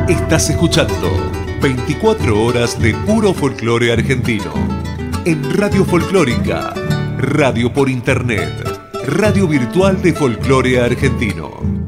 Estás escuchando 24 horas de puro folclore argentino. En Radio Folclórica, radio por internet, radio virtual de folclore argentino.